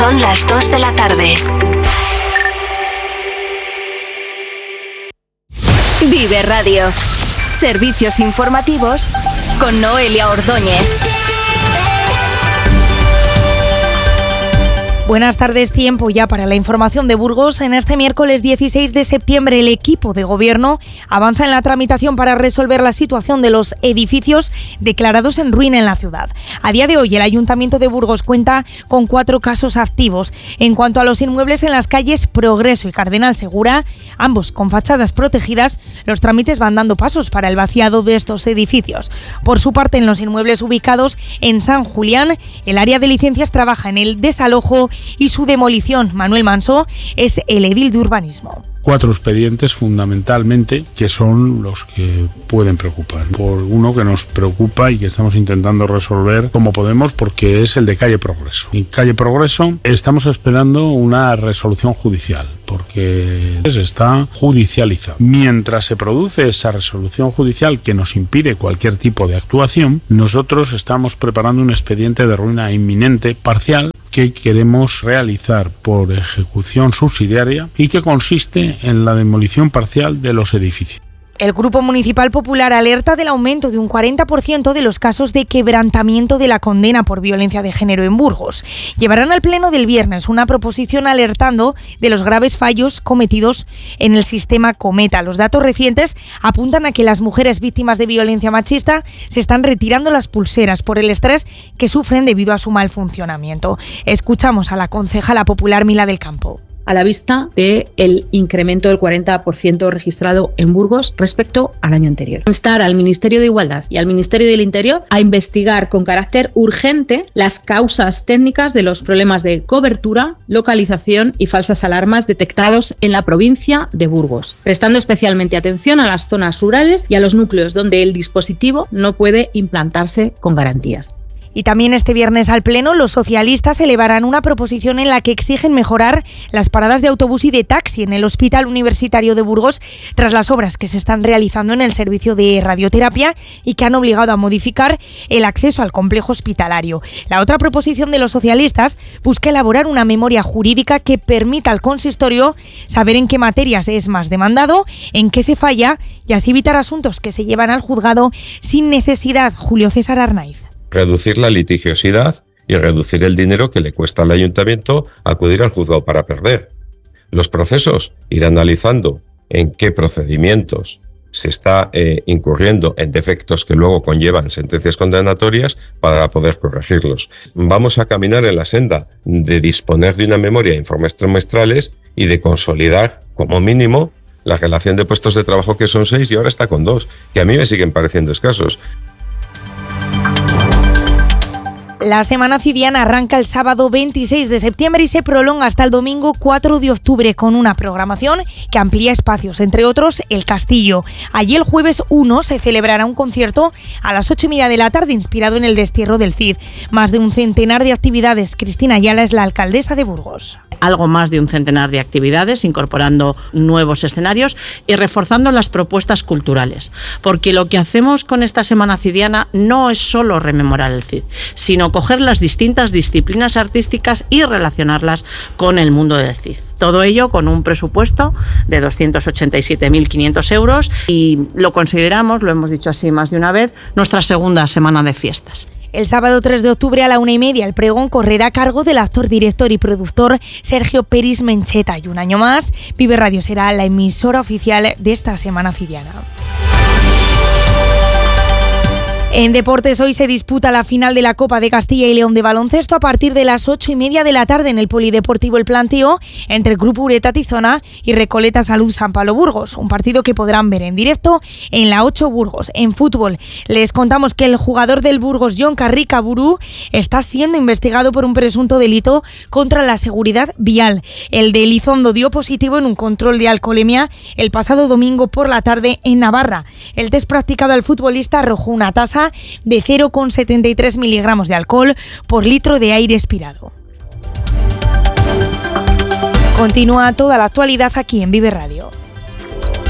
Son las 2 de la tarde. Vive Radio. Servicios informativos con Noelia Ordóñez. Buenas tardes, tiempo ya para la información de Burgos. En este miércoles 16 de septiembre el equipo de gobierno avanza en la tramitación para resolver la situación de los edificios declarados en ruina en la ciudad. A día de hoy el Ayuntamiento de Burgos cuenta con 4 casos activos. En cuanto a los inmuebles en las calles Progreso y Cardenal Segura, ambos con fachadas protegidas, los trámites van dando pasos para el vaciado de estos edificios. Por su parte, en los inmuebles ubicados en San Julián, el área de licencias trabaja en el desalojo y su demolición. Manuel Manso es el edil de urbanismo. 4 expedientes fundamentalmente que son los que pueden preocupar. Por uno que nos preocupa y que estamos intentando resolver como podemos, porque es el de calle Progreso. En calle Progreso estamos esperando una resolución judicial porque está judicializado. Mientras se produce esa resolución judicial que nos impide cualquier tipo de actuación, nosotros estamos preparando un expediente de ruina inminente parcial que queremos realizar por ejecución subsidiaria y que consiste en la demolición parcial de los edificios. El Grupo Municipal Popular alerta del aumento de un 40% de los casos de quebrantamiento de la condena por violencia de género en Burgos. Llevarán al pleno del viernes una proposición alertando de los graves fallos cometidos en el sistema Cometa. Los datos recientes apuntan a que las mujeres víctimas de violencia machista se están retirando las pulseras por el estrés que sufren debido a su mal funcionamiento. Escuchamos a la concejala popular Mila del Campo. A la vista del incremento del 40% registrado en Burgos respecto al año anterior. Instar al Ministerio de Igualdad y al Ministerio del Interior a investigar con carácter urgente las causas técnicas de los problemas de cobertura, localización y falsas alarmas detectados en la provincia de Burgos, prestando especialmente atención a las zonas rurales y a los núcleos donde el dispositivo no puede implantarse con garantías. Y también este viernes al Pleno los socialistas elevarán una proposición en la que exigen mejorar las paradas de autobús y de taxi en el Hospital Universitario de Burgos tras las obras que se están realizando en el servicio de radioterapia y que han obligado a modificar el acceso al complejo hospitalario. La otra proposición de los socialistas busca elaborar una memoria jurídica que permita al consistorio saber en qué materias es más demandado, en qué se falla y así evitar asuntos que se llevan al juzgado sin necesidad. Julio César Arnaiz. Reducir la litigiosidad y reducir el dinero que le cuesta al ayuntamiento acudir al juzgado para perder. Los procesos, ir analizando en qué procedimientos se está incurriendo en defectos que luego conllevan sentencias condenatorias para poder corregirlos. Vamos a caminar en la senda de disponer de una memoria de informes trimestrales y de consolidar, como mínimo, la relación de puestos de trabajo, que son 6 y ahora está con 2, que a mí me siguen pareciendo escasos. La Semana Cidiana arranca el sábado 26 de septiembre y se prolonga hasta el domingo 4 de octubre con una programación que amplía espacios, entre otros El Castillo. Allí el jueves 1 se celebrará un concierto a las 8:30 de la tarde inspirado en el destierro del Cid. Más de un centenar de actividades. Cristina Ayala es la alcaldesa de Burgos. Algo más de un centenar de actividades, incorporando nuevos escenarios y reforzando las propuestas culturales. Porque lo que hacemos con esta Semana Cidiana no es solo rememorar el Cid, sino coger las distintas disciplinas artísticas y relacionarlas con el mundo del Cid. Todo ello con un presupuesto de 287.500 euros y lo consideramos, lo hemos dicho así más de una vez, nuestra segunda semana de fiestas. El sábado 3 de octubre a la 1:30 el pregón correrá a cargo del actor, director y productor Sergio Peris Mencheta y un año más Vive Radio será la emisora oficial de esta Semana Cidiana. En deportes, hoy se disputa la final de la Copa de Castilla y León de baloncesto a partir de las 8:30 de la tarde en el Polideportivo El Plantío entre el Grupo Ureta Tizona y Recoleta Salud San Pablo Burgos, un partido que podrán ver en directo en la 8 Burgos. En fútbol, les contamos que el jugador del Burgos, Jon Carrica Burú, está siendo investigado por un presunto delito contra la seguridad vial. El de Elizondo dio positivo en un control de alcoholemia el pasado domingo por la tarde en Navarra. El test practicado al futbolista arrojó una tasa de 0,73 miligramos de alcohol por litro de aire expirado. Continúa toda la actualidad aquí en Vive Radio.